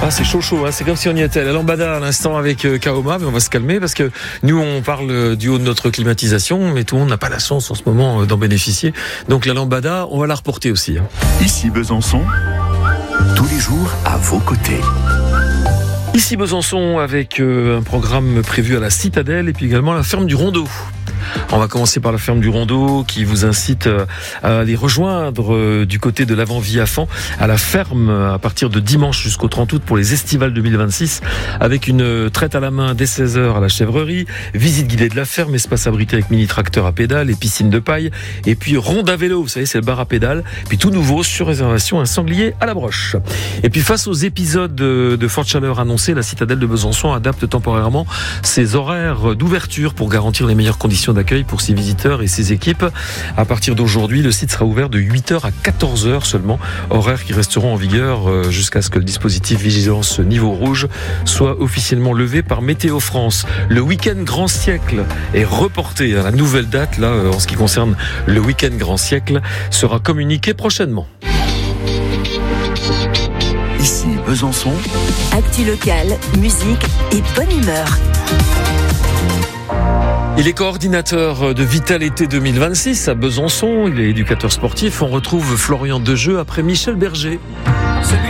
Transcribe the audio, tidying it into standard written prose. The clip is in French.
Ah, c'est chaud, hein. C'est comme si on y était. La lambada à l'instant avec Kaoma, mais on va se calmer parce que nous, on parle du haut de notre climatisation, mais tout le monde n'a pas la chance en ce moment d'en bénéficier. Donc la lambada, on va la reporter aussi. Ici Besançon, tous les jours à vos côtés. Ici Besançon avec un programme prévu à la Citadelle et puis également à la ferme du Rondeau. On va commencer par la ferme du Rondeau qui vous incite à les rejoindre du côté de l'Avant-Viafan à la ferme à partir de dimanche jusqu'au 30 août pour les estivales 2026 avec une traite à la main dès 16h à la chèvrerie, visite guidée de la ferme, espace abrité avec mini-tracteur à pédales et piscine de paille et puis ronde à vélo, vous savez c'est le bar à pédales, puis tout nouveau sur réservation un sanglier à la broche. Et puis face aux épisodes de forte chaleur annoncés, la Citadelle de Besançon adapte temporairement ses horaires d'ouverture pour garantir les meilleures conditions d'accueil pour ses visiteurs et ses équipes. À partir d'aujourd'hui, le site sera ouvert de 8h à 14h seulement, horaires qui resteront en vigueur jusqu'à ce que le dispositif vigilance niveau rouge soit officiellement levé par Météo France. Le week-end grand siècle est reporté à la nouvelle date, là, en ce qui concerne le week-end grand siècle, sera communiqué prochainement. Ici Besançon, actu locale, musique et bonne humeur. Il est coordinateur de Vital Été 2026 à Besançon. Il est éducateur sportif. On retrouve Florian Dejeu après Michel Berger.